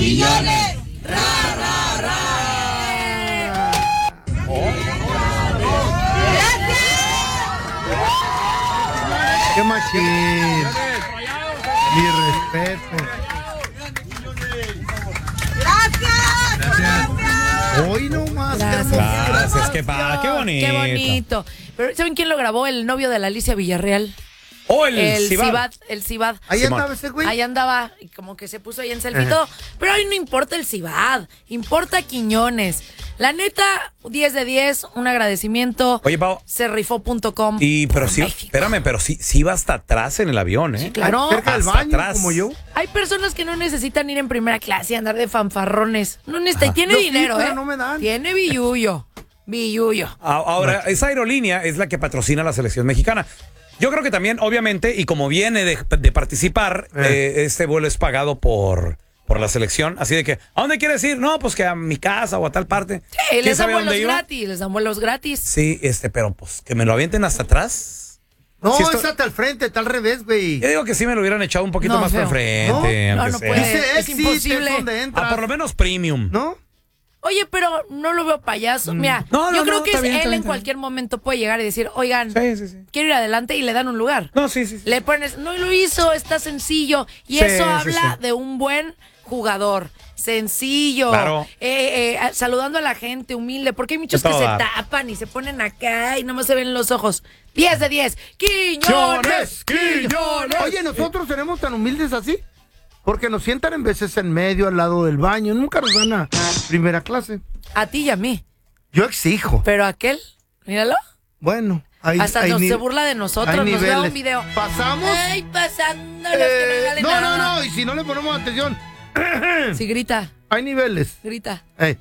Quiñones. ¡Ra, ra, ra! ¡Qué machín! Mi respeto. ¡Gracias! Hoy nomás. Gracias, qué bonito. Qué bonito. Pero ¿saben quién lo grabó? El novio de la Alicia Villarreal. Oh, el Cibad. El Cibad. Ahí Simón. andaba ese güey. Ahí andaba, y como que se puso ahí en selfie y todo. Pero hoy no importa el Cibad, importa Quiñones. La neta, 10 de 10, un agradecimiento. Oye, Pau. Cerrifo.com. Pero sí, México. espérame, pero sí iba hasta atrás en el avión, ¿eh? Sí, claro. Cerca del Hasta baño, atrás. como yo. Hay personas que no necesitan ir en primera clase y andar de fanfarrones. No necesita, y tiene Yo sí, dinero, pero ¿eh? no me dan. Tiene billuyo. Billuyo. Ahora, esa aerolínea es la que patrocina a la selección mexicana. Yo creo que también, obviamente, y como viene de participar, este vuelo es pagado por la selección. Así de que, ¿a dónde quieres ir? No, pues que a mi casa o a tal parte. Sí, ¿Quién les dan sabe dónde vuelos iba? gratis, les dan vuelos gratis. Sí, pero pues que me lo avienten hasta atrás. No, Sí, esto- es hasta el frente, está al revés, güey. Yo digo que sí me lo hubieran echado un poquito No, más feo. por frente. No, aunque no sea. puede. Dice es exit, imposible. es donde entra. Por lo menos premium. ¿No? Oye, pero no lo veo payaso. Mira, No, yo creo no, que está bien, él está bien, en está cualquier momento puede llegar y decir, oigan, Sí. quiero ir adelante y le dan un lugar. No, sí. Le pones, no lo hizo, está sencillo. Y Sí, eso sí, habla sí. de un buen jugador. Sencillo. Claro. Saludando a la gente, humilde. Porque hay muchos De que todo se dar. tapan y se ponen acá y nomás se ven los ojos. 10 de 10. ¡Quiñones! ¡Quiñones! Oye, nosotros tenemos tan humildes así. Porque nos sientan en veces en medio, al lado del baño. Nunca nos dan a primera clase. A ti y a mí. Yo exijo. Pero aquel, míralo. Bueno, hay Hasta se burla de nosotros, hay nos da niveles. un video. ¿Pasamos? Ay, pasando los que no salen nada. No, y si no le ponemos atención, Sí, grita, hay niveles. grita. ¡Ey!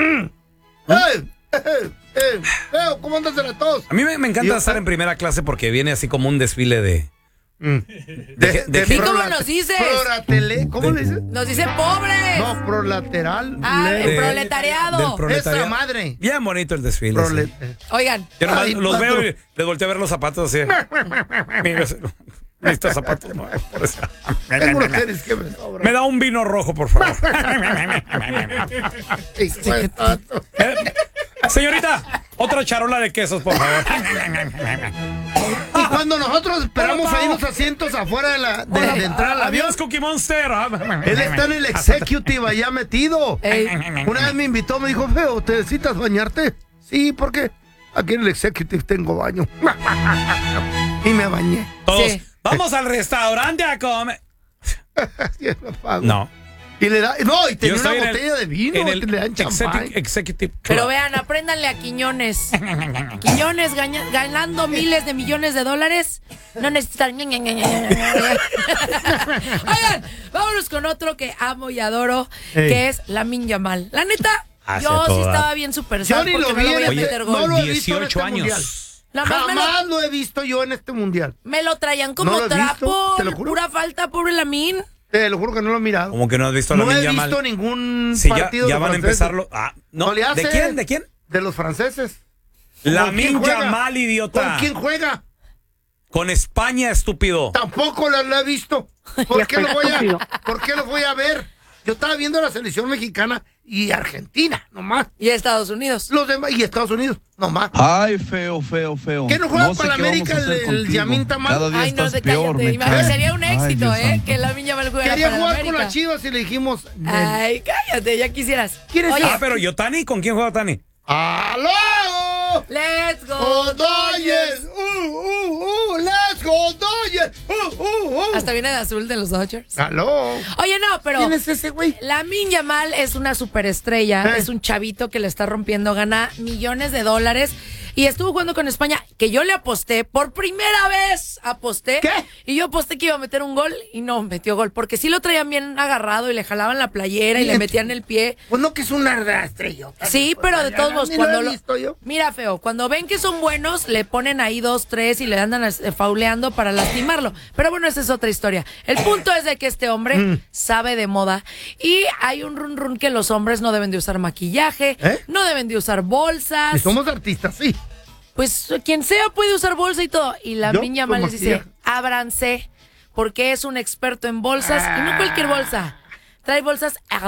¿Cómo andas de la tos? A mí me encanta Yo- estar en primera clase porque viene así como un desfile de ¿Y cómo nos dices? ¿Cómo le dices? Nos dice pobres. No, prolateral. El de- proletariado. del proletariado. ¡Esa madre! Bien bonito el desfile. sí. Oigan, Yo nomás Ay, los patrón. veo y les volteo a ver los zapatos así. Mira, estos zapatos no. Por eso. Tengo unos tenis que me sobran. Me da un vino rojo, por favor. Hijo de tato. Señorita, otra charola de quesos, por favor. Y cuando nosotros esperamos ahí los asientos afuera de entrar al avión, Adiós, Cookie Monster. él está en el executive allá metido. ey, Una vez me invitó, me dijo, feo, ¿te necesitas bañarte? Sí, porque aquí en el executive tengo baño. Y me bañé. Todos, Sí. vamos al restaurante a comer. Y me pago. No. Y le da, no, y tenía Yo una estoy en botella de vino en el que le dan champán. executive Club. pero vean, apréndanle a Quiñones. Quiñones ganando miles de millones de dólares. No necesitan. Oigan, vámonos con otro que amo y adoro, Ey. que es Lamin Yamal. La neta, Hacia yo sí toda. estaba bien super Yo sad ni porque lo no vi lo voy a en meter este- gol. no lo he visto en 18 este mundial. años. Nada más Jamás lo he visto yo en este mundial. me lo traían como No lo he visto, trapo. te lo juro. Pura falta, pobre Lamin. Te lo juro que no lo he mirado. Como que no has visto a No Lamine he Yamal. visto ningún Sí, partido ya de van a franceses. empezarlo. No. No le hace. ¿De quién? ¿De quién? De los franceses. Lamine ¿Con quién juega? Yamal, idiota. ¿Con quién juega? Con España, estúpido. Tampoco lo he visto. ¿Por qué lo voy a ver? Yo estaba viendo la selección mexicana y Argentina, nomás. Y Estados Unidos. Los demás, y Estados Unidos, nomás. Ay, feo. ¿Qué no juega sé para la qué vamos América a hacer el contigo. Yamin Tamal? Cada día Ay, no estás sé, peor, cállate. me Imagínate, cae. sería un Ay, éxito, Dios santo. que Lamin Yamal jugara Quería para la jugar con América. las Chivas y le dijimos... Ay, cállate, ya quisieras. ¿Quieres Oye, Pero yo, Tani, ¿con quién juega Tani? ¡Aló! let's go, ¡Dodgers! Dodgers. ¡Let's go, Dodgers! Hasta viene de azul de los Dodgers. ¡Aló! Oye, no, pero ¿Quién es ese güey? Lamin Yamal es una superestrella, ¿Eh? es un chavito que le está rompiendo, gana millones de dólares y estuvo jugando con España, que yo le aposté, por primera vez aposté. ¿Qué? Y yo aposté que iba a meter un gol y no metió gol, porque sí lo traían bien agarrado y le jalaban la playera y le metían el pie. Pues no, que es una estrellota. Sí, pero de todos modos, Ni cuando lo he visto yo. Mira, feo, cuando ven que son buenos, le ponen ahí 2, 3 y le andan fauleando para lastimarlo. Pero bueno, esa es otra historia. El punto es de que este hombre sabe de moda y hay un run que los hombres no deben de usar maquillaje, no deben de usar bolsas. Si somos artistas, sí. Pues quien sea puede usar bolsa y todo. Y la Yo, niña con mal les dice, maquillaje. ábranse, porque es un experto en bolsas y no cualquier bolsa. Trae bolsas